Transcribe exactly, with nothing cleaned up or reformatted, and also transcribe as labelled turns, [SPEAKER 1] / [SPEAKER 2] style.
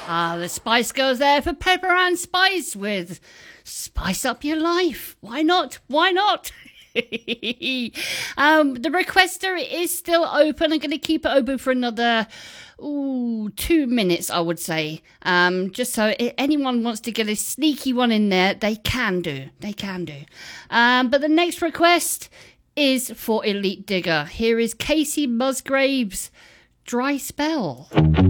[SPEAKER 1] Ah, the Spice Girls there for Pepper and Spice with Spice Up Your Life. Why not? Why not? um, the requester is still open. I'm going to keep it open for another ooh, two minutes, I would say. Um, just so if anyone wants to get a sneaky one in there, they can do. They can do. Um, but the next request is for Elite Digger. Here is Casey Musgraves' Dry Spell.